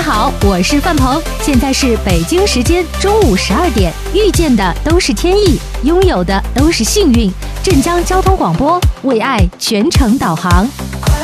好，我是范鹏，现在是北京时间中午12点。遇见的都是天意，拥有的都是幸运。镇江交通广播为爱全程导航。